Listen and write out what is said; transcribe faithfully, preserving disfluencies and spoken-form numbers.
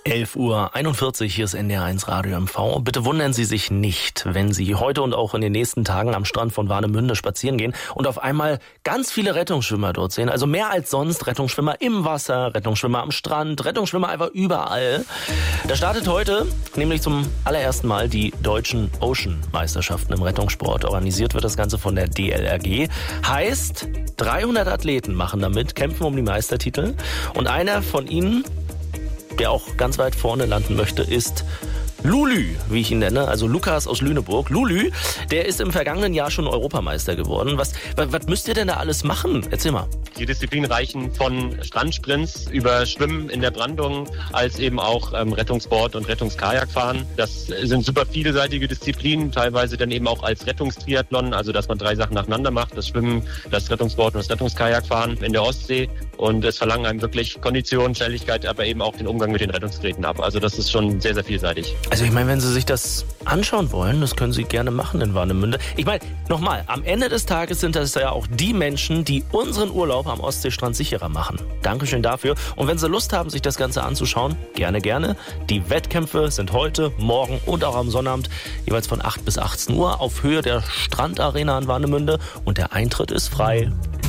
elf Uhr einundvierzig, hier ist N D R eins Radio M V. Bitte wundern Sie sich nicht, wenn Sie heute und auch in den nächsten Tagen am Strand von Warnemünde spazieren gehen und auf einmal ganz viele Rettungsschwimmer dort sehen. Also mehr als sonst. Rettungsschwimmer im Wasser, Rettungsschwimmer am Strand, Rettungsschwimmer einfach überall. Da startet heute nämlich zum allerersten Mal die deutschen Ocean-Meisterschaften im Rettungssport. Organisiert wird das Ganze von der D L R G. Heißt, dreihundert Athleten machen damit, kämpfen um die Meistertitel. Und einer von ihnen, der auch ganz weit vorne landen möchte, ist Lulü, wie ich ihn nenne, also Lukas aus Lüneburg. Lulü, der ist im vergangenen Jahr schon Europameister geworden. Was, was, was müsst ihr denn da alles machen? Erzähl mal. Die Disziplinen reichen von Strandsprints über Schwimmen in der Brandung als eben auch ähm, Rettungsboard und Rettungskajakfahren. Das sind super vielseitige Disziplinen, teilweise dann eben auch als Rettungstriathlon, also dass man drei Sachen nacheinander macht, das Schwimmen, das Rettungsboard und das Rettungskajakfahren in der Ostsee. Und es verlangen einem wirklich Kondition, Schnelligkeit, aber eben auch den Umgang mit den Rettungsgeräten ab. Also das ist schon sehr, sehr vielseitig. Also ich meine, wenn Sie sich das anschauen wollen, das können Sie gerne machen in Warnemünde. Ich meine, nochmal, am Ende des Tages sind das ja auch die Menschen, die unseren Urlaub am Ostseestrand sicherer machen. Dankeschön dafür. Und wenn Sie Lust haben, sich das Ganze anzuschauen, gerne, gerne. Die Wettkämpfe sind heute, morgen und auch am Sonnabend jeweils von acht bis achtzehn Uhr auf Höhe der Strandarena in Warnemünde. Und der Eintritt ist frei.